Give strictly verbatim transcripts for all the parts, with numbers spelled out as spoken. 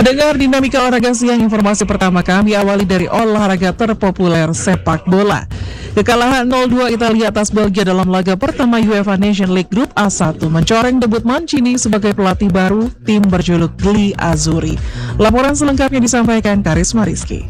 Pendengar Dinamika Olahraga Siang, informasi pertama kami awali dari olahraga terpopuler sepak bola. Kekalahan nol dua Italia atas Belgia dalam laga pertama UEFA Nation League Grup A satu mencoreng debut Mancini sebagai pelatih baru tim berjuluk Gli Azzurri. Laporan selengkapnya disampaikan Karisma Rizky.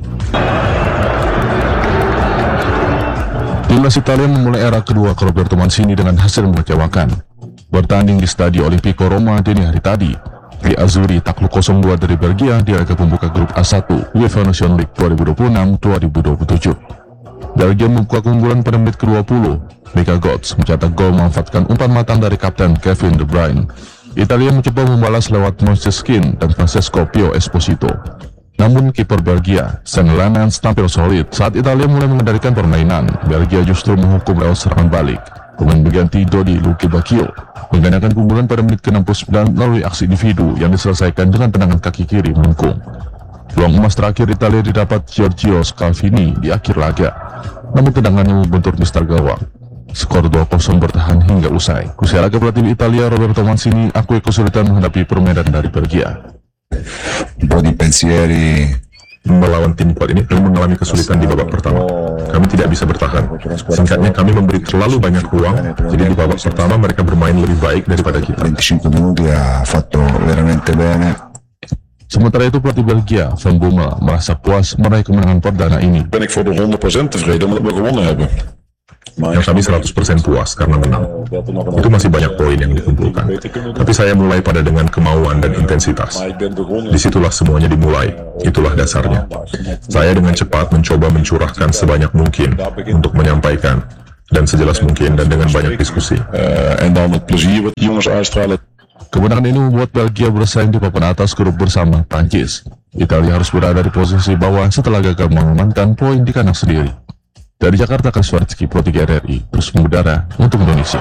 Timnas Italia memulai era kedua Roberto Mancini dengan hasil mengecewakan. Bertanding di Stadio Olimpico Roma dini hari tadi, Gli Azzurri takluk nol dua dari Belgia di laga pembuka grup A satu UEFA Nation League dua ribu dua puluh enam dua ribu dua puluh tujuh. Belgia membuka keunggulan pada menit ke dua puluh. Mika Götze mencetak gol memanfaatkan umpan matang dari kapten Kevin De Bruyne. Italia mencoba membalas lewat Moises Kean dan Francesco Pio Esposito. Namun kiper Belgia, Sean Lammens, tampil solid. Saat Italia mulai mengendalikan permainan, Belgia justru menghukum lewat serangan balik. Pemain berganti Dodi Luke Bacchio menggandakan keunggulan pada menit ke enam puluh sembilan melalui aksi individu yang diselesaikan dengan tendangan kaki kiri melengkung. Peluang emas terakhir Italia didapat Giorgio Scalvini di akhir laga, namun tendangannya membentur mister gawang. Skor dua kosong bertahan hingga usai. Usai laga, pelatih Italia Roberto Mancini akui kesulitan menghadapi permainan dari Belgia. Un po' di pensieri. Melawan tim kuat ini kami mengalami kesulitan di babak pertama. Kami tidak bisa bertahan. Singkatnya, kami memberi terlalu banyak ruang, jadi di babak pertama mereka bermain lebih baik daripada kita. venticinque minuti ha fatto veramente bene. Sementara itu, pelatih Belgia, Van Bommel, merasa puas meraih kemenangan perdana ini. Ben ik voor de honderd procent tevreden omdat we gewonnen hebben. Yang kami seratus persen puas karena menang. Itu masih banyak poin yang dikumpulkan. Tapi saya mulai pada dengan kemauan dan intensitas. Disitulah semuanya dimulai. Itulah dasarnya. Saya dengan cepat mencoba mencurahkan sebanyak mungkin untuk menyampaikan, dan sejelas mungkin dan dengan banyak diskusi. En dan met plezier wat die jongens uitstralen. Kemenangan ini membuat Belgia bersaing di papan atas grup bersama Prancis. Italia harus berada di posisi bawah setelah gagal mengamankan poin di kandang sendiri. Dari Jakarta, Karisma Rizky, Pro tiga R R I, terus mengudara untuk Indonesia.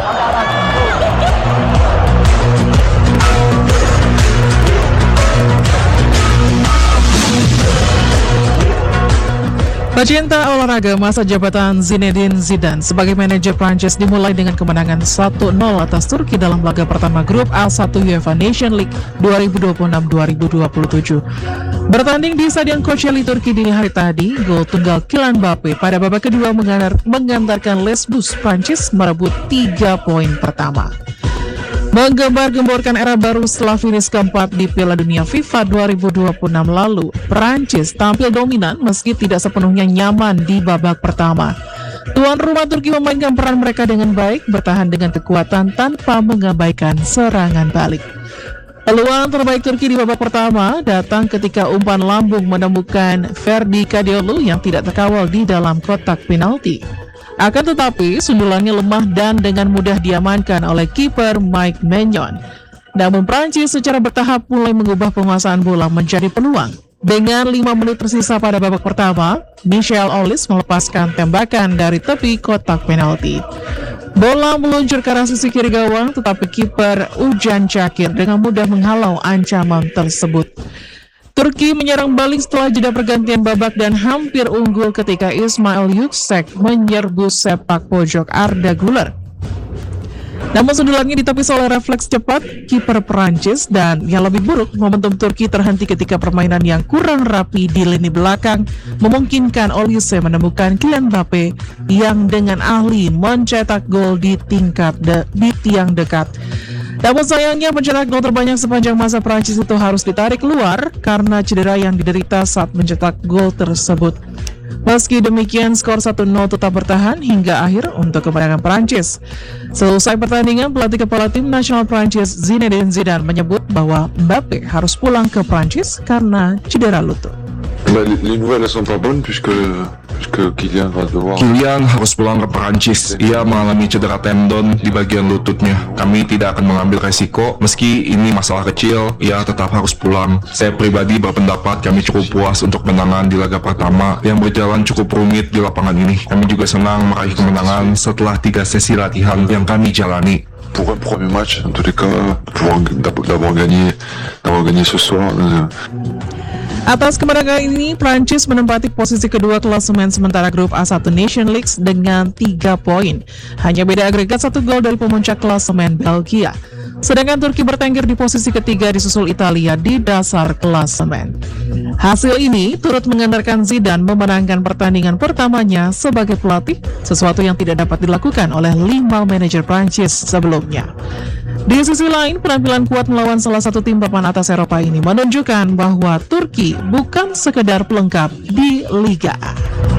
Pecinta olahraga, masa jabatan Zinedine Zidane sebagai manajer Prancis dimulai dengan kemenangan satu nol atas Turki dalam laga pertama grup A satu UEFA Nation League dua ribu dua puluh enam dua ribu dua puluh tujuh. Bertanding di Stadion Kocaeli Turki dini hari tadi, gol tunggal Kylian Mbappe pada babak kedua mengantarkan Lesbos Prancis merebut tiga poin pertama. Menggembar-gemborkan era baru setelah finish keempat di Piala Dunia FIFA dua ribu dua puluh enam lalu, Prancis tampil dominan meski tidak sepenuhnya nyaman di babak pertama. Tuan rumah Turki memainkan peran mereka dengan baik, bertahan dengan kekuatan tanpa mengabaikan serangan balik. Peluang terbaik Turki di babak pertama datang ketika umpan lambung menemukan Ferdi Kadıoğlu yang tidak terkawal di dalam kotak penalti. Akan tetapi, sundulannya lemah dan dengan mudah diamankan oleh kiper Mike Maignan. Namun Prancis secara bertahap mulai mengubah penguasaan bola menjadi peluang. Dengan lima menit tersisa pada babak pertama, Michel Aulis melepaskan tembakan dari tepi kotak penalti. Bola meluncur ke arah sisi kiri gawang, tetapi kiper Ujan Çakır dengan mudah menghalau ancaman tersebut. Turki menyerang balik setelah jeda pergantian babak dan hampir unggul ketika Ismail Yüksek menyerbu sepak pojok Arda Güler. Namun sundulannya ditepis oleh refleks cepat kiper Prancis, dan yang lebih buruk, momentum Turki terhenti ketika permainan yang kurang rapi di lini belakang memungkinkan Olise menemukan Kylian Mbappe yang dengan ahli mencetak gol di tingkat de, di tiang dekat. Namun sayangnya pencetak gol terbanyak sepanjang masa Prancis itu harus ditarik keluar karena cedera yang diderita saat mencetak gol tersebut. Meski demikian, skor satu nol tetap bertahan hingga akhir untuk kemenangan Prancis. Selesai pertandingan, pelatih kepala tim nasional Prancis Zinedine Zidane menyebut bahwa Mbappe harus pulang ke Prancis karena cedera lutut. Les nouvelles sont pas bonnes puisque puisque Kylian va devoir. Kylian harus pulang ke Perancis. Ia mengalami cedera tendon di bagian lututnya. Kami tidak akan mengambil resiko meski ini masalah kecil. Ia tetap harus pulang. Saya pribadi berpendapat kami cukup puas untuk kemenangan di laga pertama yang berjalan cukup rumit di lapangan ini. Kami juga senang meraih kemenangan setelah tiga sesi latihan yang kami jalani. Pour un premier match, en tous les cas, pour d'avoir gagné, d'avoir gagné ce soir. Euh... Atas kemenangan ini, Prancis menempati posisi kedua klasemen sementara grup A satu Nation League dengan tiga poin. Hanya beda agregat satu gol dari pemuncak klasemen Belgia. Sedangkan Turki bertengger di posisi ketiga disusul Italia di dasar klasemen. Hasil ini turut mengandalkan Zidane memenangkan pertandingan pertamanya sebagai pelatih, sesuatu yang tidak dapat dilakukan oleh lima manajer Prancis sebelumnya. Di sisi lain, penampilan kuat melawan salah satu tim papan atas Eropa ini menunjukkan bahwa Turki bukan sekedar pelengkap di Liga A.